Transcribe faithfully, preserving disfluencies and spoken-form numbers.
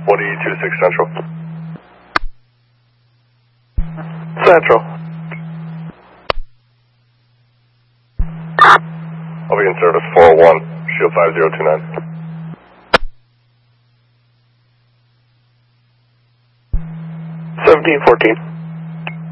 Woody two six Central. Central. I'll be in service four oh one, Shield five zero two nine. seventeen fourteen.